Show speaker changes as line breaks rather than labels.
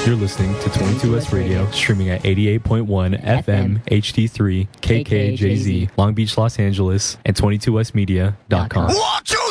You're listening to 22S Radio, streaming at 88.1 FM, HD3, KKJZ, Long Beach, Los Angeles, and 22smedia.com.